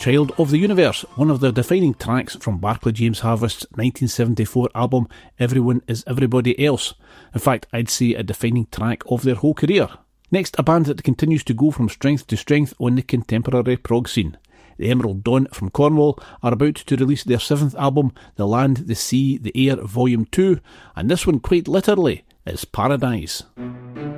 Child of the Universe, one of the defining tracks from Barclay James Harvest's 1974 album Everyone Is Everybody Else. In fact, I'd say a defining track of their whole career. Next, a band that continues to go from strength to strength on the contemporary prog scene. The Emerald Dawn from Cornwall are about to release their 7th album, The Land, the Sea, the Air Volume 2, and this one quite literally is Paradise.